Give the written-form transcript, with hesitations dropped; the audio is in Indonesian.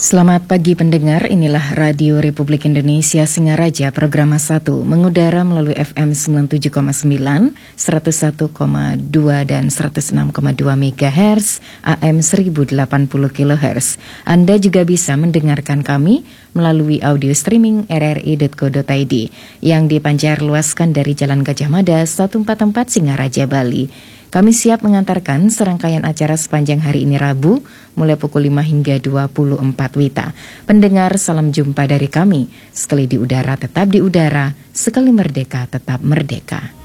Selamat pagi pendengar, inilah Radio Republik Indonesia Singaraja, program 1 mengudara melalui FM 97,9, 101,2 dan 106,2 MHz, AM 1080 kHz. Anda juga bisa mendengarkan kami melalui audio streaming rri.co.id yang dipancar luaskan dari Jalan Gajah Mada 144 Singaraja, Bali. Kami siap mengantarkan serangkaian acara sepanjang hari ini Rabu, mulai pukul 5 hingga 24 WITA. Pendengar, salam jumpa dari kami. Sekali di udara, tetap di udara. Sekali merdeka, tetap merdeka.